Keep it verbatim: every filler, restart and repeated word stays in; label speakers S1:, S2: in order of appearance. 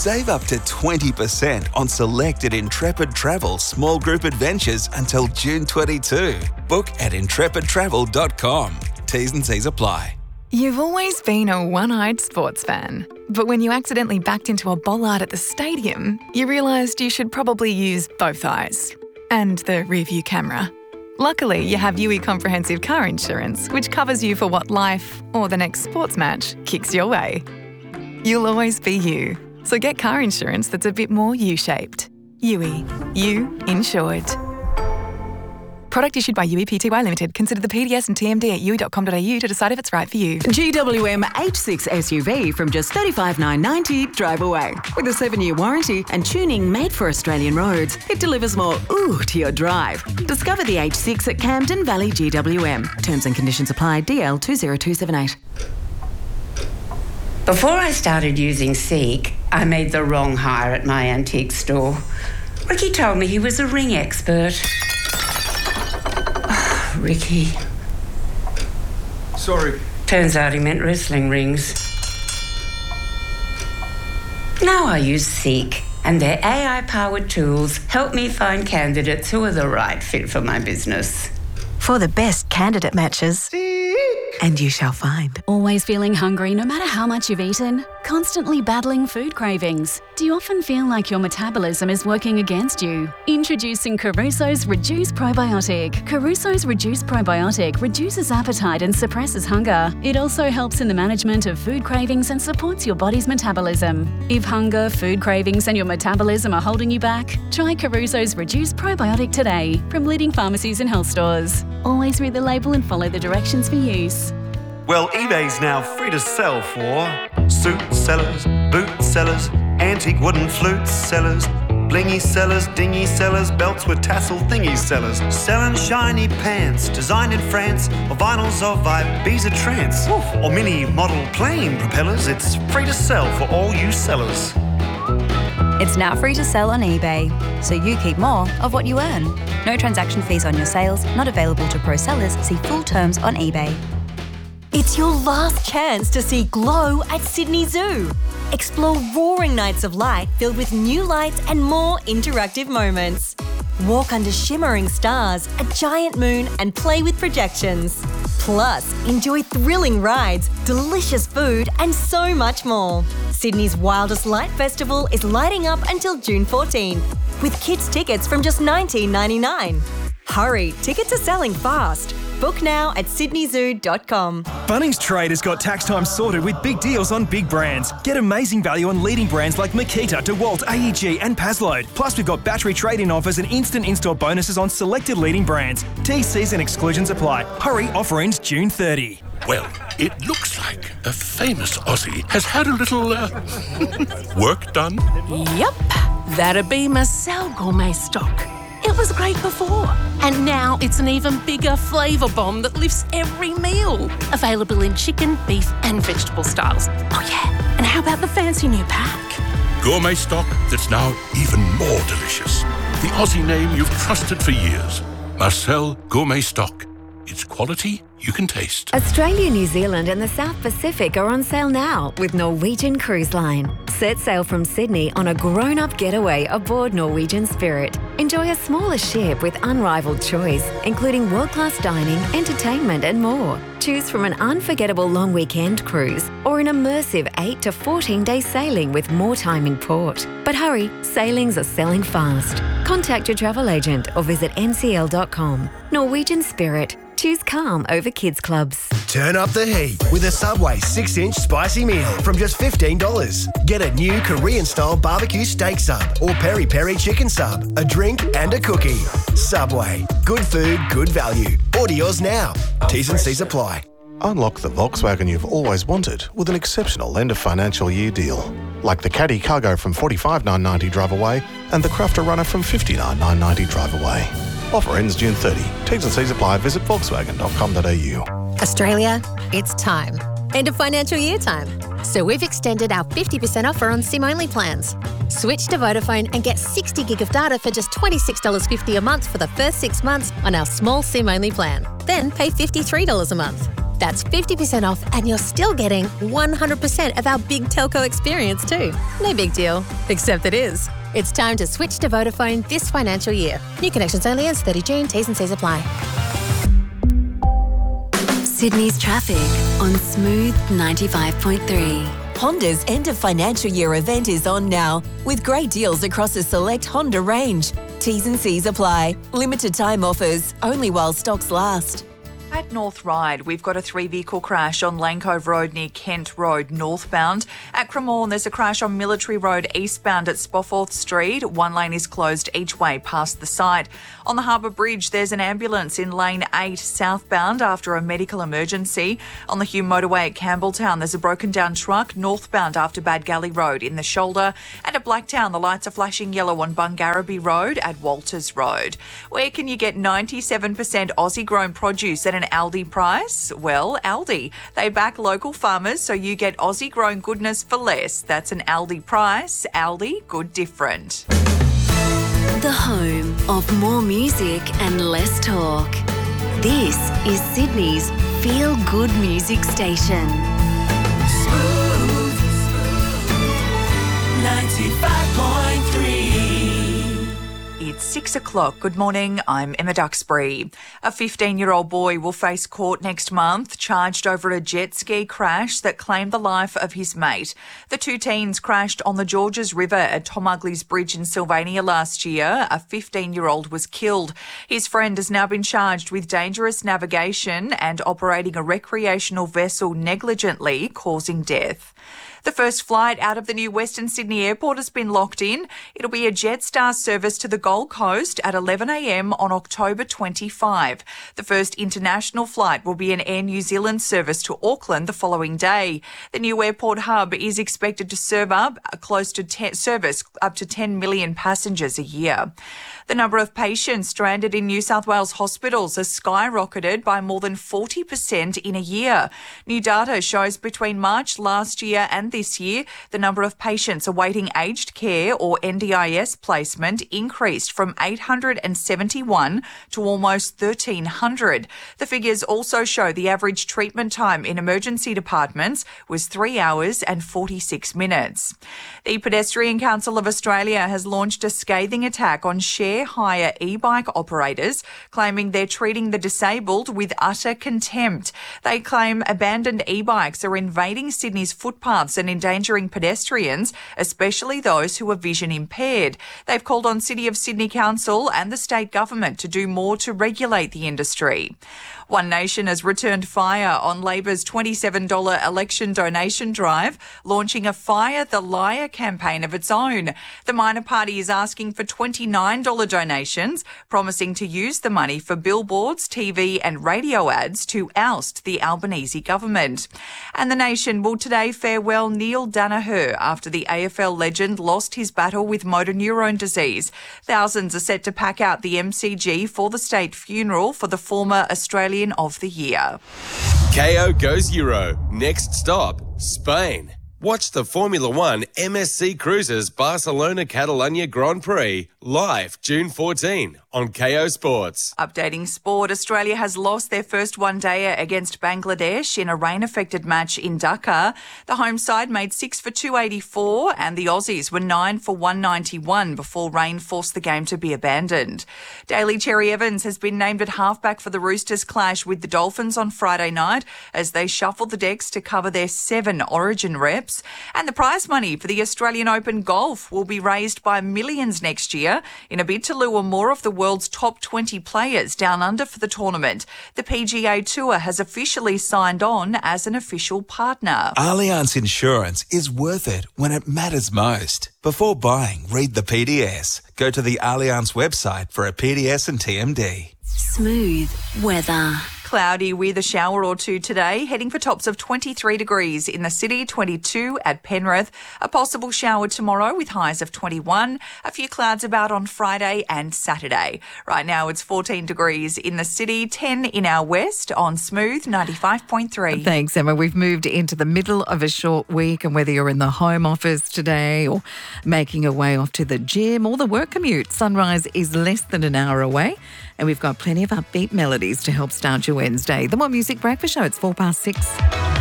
S1: Save up to twenty percent on selected Intrepid Travel small group adventures until June twenty-second. Book at intrepid travel dot com. T's and C's apply.
S2: You've always been a one-eyed sports fan, but when you accidentally backed into a bollard at the stadium, you realised you should probably use both eyes and the rear-view camera. Luckily, you have U E Comprehensive Car Insurance, which covers you for what life or the next sports match kicks your way. You'll always be you, so get car insurance that's a bit more U-shaped. U E. You insured. Product issued by U E P T Y Limited. Consider the P D S and T M D at u e dot com dot a u to decide if it's right for you.
S3: G W M H six S U V from just thirty-five thousand nine hundred ninety dollars drive away. With a seven-year warranty and tuning made for Australian roads, it delivers more ooh to your drive. Discover the H six at Camden Valley G W M. Terms and conditions apply. D L two zero two seven eight.
S4: Before I started using Seek, I made the wrong hire at my antique store. Ricky told me he was a ring expert. Ricky.
S5: Sorry.
S4: Turns out he meant wrestling rings. Now I use Seek, and their A I-powered tools help me find candidates who are the right fit for my business.
S6: For the best candidate matches. And you shall find.
S7: Always feeling hungry no matter how much you've eaten? Constantly battling food cravings? Do you often feel like your metabolism is working against you? Introducing Caruso's Reduce Probiotic. Caruso's Reduce Probiotic reduces appetite and suppresses hunger. It also helps in the management of food cravings and supports your body's metabolism. If hunger, food cravings and your metabolism are holding you back, try Caruso's Reduce Probiotic today from leading pharmacies and health stores. Always read the label and follow the directions for use.
S8: Well, eBay's now free to sell for suit sellers, boot sellers, antique wooden flute sellers, blingy sellers, dingy sellers, belts with tassel thingy sellers, selling shiny pants designed in France, or vinyls of Ibiza trance, or mini model plane propellers. It's free to sell for all you sellers.
S9: It's now free to sell on eBay, so you keep more of what you earn. No transaction fees on your sales, not available to pro sellers. See full terms on eBay.
S10: It's your last chance to see glow at Sydney Zoo. Explore roaring nights of light filled with new lights and more interactive moments. Walk under shimmering stars, a giant moon, and play with projections. Plus, enjoy thrilling rides, delicious food, and so much more. Sydney's Wildest Light Festival is lighting up until June fourteenth, with kids' tickets from just nineteen ninety-nine. Hurry, tickets are selling fast. Book now at sydney zoo dot com.
S11: Bunnings Trade has got tax time sorted with big deals on big brands. Get amazing value on leading brands like Makita, DeWalt, A E G and Pazload. Plus, we've got battery trade-in offers and instant in-store bonuses on selected leading brands. T Cs and exclusions apply. Hurry, offer ends June thirtieth.
S12: Well, it looks like a famous Aussie has had a little uh, work done.
S13: Yep, that'd be Marcel Gourmet Stock. It was great before, and now it's an even bigger flavour bomb that lifts every meal. Available in chicken, beef and vegetable styles. Oh yeah, and how about the fancy new pack?
S12: Gourmet stock that's now even more delicious. The Aussie name you've trusted for years. Marcel Gourmet Stock. It's quality you can taste.
S14: Australia, New Zealand and the South Pacific are on sale now with Norwegian Cruise Line. Set sail from Sydney on a grown-up getaway aboard Norwegian Spirit. Enjoy a smaller ship with unrivaled choice, including world-class dining, entertainment and more. Choose from an unforgettable long weekend cruise or an immersive eight to fourteen day sailing with more time in port. But hurry, sailings are selling fast. Contact your travel agent or visit n c l dot com. Norwegian Spirit. Choose calm over kids clubs.
S15: Turn up the heat with a Subway six inch spicy meal from just fifteen dollars. Get a new Korean-style barbecue steak sub or peri-peri chicken sub, a drink and a cookie. Subway. Good food, good value. Order yours now. T's and C's apply.
S16: Unlock the Volkswagen you've always wanted with an exceptional end of financial year deal. Like the Caddy Cargo from forty-five thousand nine hundred ninety drive away and the Crafter Runner from fifty-nine thousand nine hundred ninety drive away. Offer ends June thirtieth. T's and C's apply. Visit volkswagen dot com dot a u.
S17: Australia, it's time. End of financial year time. So we've extended our fifty percent offer on SIM-only plans. Switch to Vodafone and get sixty gig of data for just twenty-six dollars fifty a month for the first six months on our small SIM-only plan. Then pay fifty-three dollars a month. That's fifty percent off and you're still getting one hundred percent of our big telco experience too. No big deal, except it is. It's time to switch to Vodafone this financial year. New connections only ends thirty June, T's and C's apply.
S14: Sydney's traffic on Smooth ninety-five point three.
S5: Honda's end of financial year event is on now, with great deals across a select Honda range. T's and C's apply. Limited time offers, only while stocks last.
S18: At North Ryde, we've got a three-vehicle crash on Lane Cove Road near Kent Road, northbound. At Cremorne, there's a crash on Military Road, eastbound at Spofford Street. One lane is closed each way past the site. On the Harbour Bridge, there's an ambulance in Lane eight, southbound, after a medical emergency. On the Hume Motorway at Campbelltown, there's a broken-down truck northbound after Bad Galley Road in the shoulder. And at Blacktown, the lights are flashing yellow on Bungarraby Road at Walters Road. Where can you get ninety-seven percent Aussie-grown produce at an Aldi price? Well, Aldi. They back local farmers so you get Aussie-grown goodness for less. That's an Aldi price. Aldi, good different.
S14: The home of more music and less talk. This is Sydney's feel-good music station.
S19: Smooth, ninety-five point three.
S18: It's six o'clock. Good morning. I'm Emma Duxbury. A fifteen-year-old boy will face court next month, charged over a jet ski crash that claimed the life of his mate. The two teens crashed on the Georges River at Tom Ugley's Bridge in Sylvania last year. A fifteen-year-old was killed. His friend has now been charged with dangerous navigation and operating a recreational vessel negligently, causing death. The first flight out of the new Western Sydney Airport has been locked in. It'll be a Jetstar service to the Gold Coast at eleven a m on October twenty-fifth. The first international flight will be an Air New Zealand service to Auckland the following day. The new airport hub is expected to serve up close to ten, service up to ten million passengers a year. The number of patients stranded in New South Wales hospitals has skyrocketed by more than forty percent in a year. New data shows between March last year and this year, the number of patients awaiting aged care or N D I S placement increased from eight hundred seventy-one to almost thirteen hundred. The figures also show the average treatment time in emergency departments was three hours and forty-six minutes. The Pedestrian Council of Australia has launched a scathing attack on share hire e-bike operators, claiming they're treating the disabled with utter contempt. They claim abandoned e-bikes are invading Sydney's footpaths and endangering pedestrians, especially those who are vision impaired. They've called on City of Sydney Council and the state government to do more to regulate the industry. One Nation has returned fire on Labor's twenty-seven dollars election donation drive, launching a Fire the Liar campaign of its own. The minor party is asking for twenty-nine dollars donations, promising to use the money for billboards, T V and radio ads to oust the Albanese government. And the Nation will today farewell Neil Danaher after the A F L legend lost his battle with motor neurone disease. Thousands are set to pack out the M C G for the state funeral for the former Australian of the Year.
S20: K O goes Euro. Next stop, Spain. Watch the Formula One M S C Cruises Barcelona Catalunya Grand Prix live June fourteenth on K O Sports.
S18: Updating sport, Australia has lost their first one-dayer against Bangladesh in a rain-affected match in Dhaka. The home side made six for two eighty-four and the Aussies were nine for one ninety-one before rain forced the game to be abandoned. Daly Cherry Evans has been named at halfback for the Roosters clash with the Dolphins on Friday night as they shuffle the decks to cover their seven Origin reps. And the prize money for the Australian Open Golf will be raised by millions next year in a bid to lure more of the world's top twenty players down under for the tournament. The P G A Tour has officially signed on as an official partner.
S1: Allianz Insurance is worth it when it matters most. Before buying, read the P D S. Go to the Allianz website for a P D S and T M D.
S14: Smooth weather.
S18: Cloudy with a shower or two today, heading for tops of twenty-three degrees in the city, twenty-two at Penrith. A possible shower tomorrow with highs of twenty-one. A few clouds about on Friday and Saturday. Right now it's fourteen degrees in the city, ten in our west on Smooth ninety-five point three.
S21: Thanks, Emma. We've moved into the middle of a short week, and whether you're in the home office today or making your way off to the gym or the work commute, sunrise is less than an hour away, and we've got plenty of upbeat melodies to help start your week Wednesday. The More Music Breakfast Show, it's four past six.